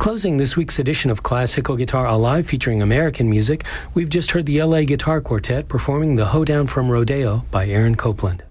Closing this week's edition of Classical Guitar Alive featuring American music, we've just heard the LA Guitar Quartet performing the Hoedown from Rodeo by Aaron Copland.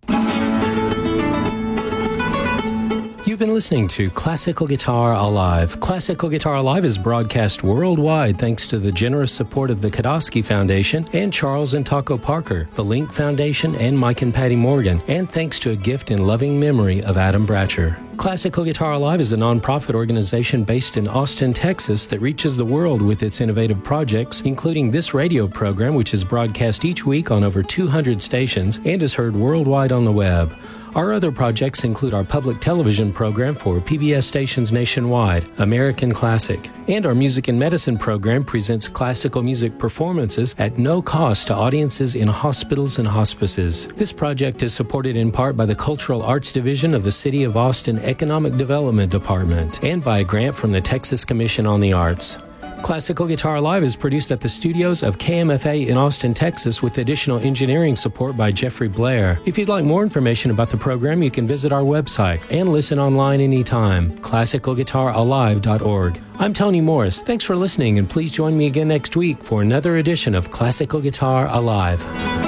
You've been listening to Classical Guitar Alive. Classical Guitar Alive is broadcast worldwide thanks to the generous support of the Kodosky Foundation and Charles and Taco Parker, the Link Foundation, and Mike and Patty Morgan, and thanks to a gift in loving memory of Adam Bratcher. Classical Guitar Alive is a nonprofit organization based in Austin, Texas that reaches the world with its innovative projects, including this radio program, which is broadcast each week on over 200 stations and is heard worldwide on the web. Our other projects include our public television program for PBS stations nationwide, American Classic, and our Music and Medicine program presents classical music performances at no cost to audiences in hospitals and hospices. This project is supported in part by the Cultural Arts Division of the City of Austin Economic Development Department and by a grant from the Texas Commission on the Arts. Classical Guitar Live is produced at the studios of KMFA in Austin, Texas, with additional engineering support by Jeffrey Blair. If you'd like more information about the program, you can visit our website and listen online anytime, classicalguitaralive.org. I'm Tony Morris. Thanks for listening, and please join me again next week for another edition of Classical Guitar Alive.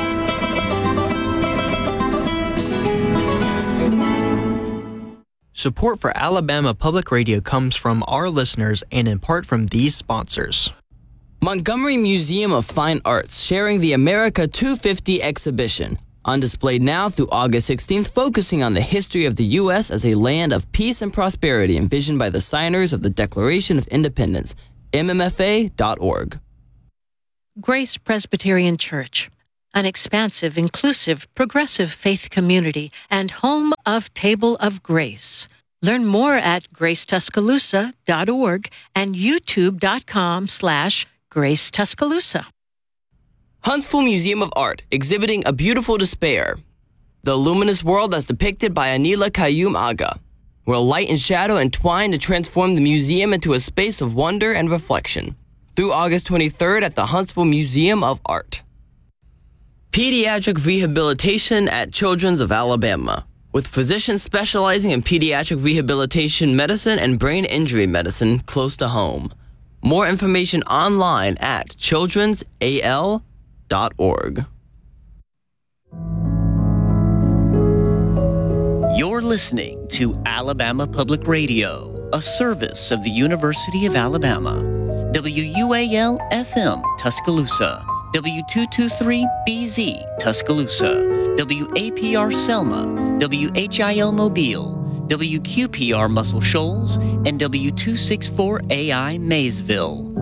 Support for Alabama Public Radio comes from our listeners and in part from these sponsors. Montgomery Museum of Fine Arts sharing the America 250 exhibition. On display now through August 16th, focusing on the history of the U.S. as a land of peace and prosperity envisioned by the signers of the Declaration of Independence. mmfa.org. Grace Presbyterian Church, an expansive, inclusive, progressive faith community and home of Table of Grace. Learn more at gracetuscaloosa.org and youtube.com/gracetuscaloosa. Huntsville Museum of Art, exhibiting A Beautiful Despair. The luminous world as depicted by Anila Qayyum Aga, where light and shadow entwine to transform the museum into a space of wonder and reflection. Through August 23rd at the Huntsville Museum of Art. Pediatric Rehabilitation at Children's of Alabama, with physicians specializing in pediatric rehabilitation medicine and brain injury medicine close to home. More information online at childrensal.org. You're listening to Alabama Public Radio, a service of the University of Alabama. WUAL-FM Tuscaloosa, W223BZ Tuscaloosa, WAPR Selma, WHIL Mobile, WQPR Muscle Shoals, and W264AI Maysville.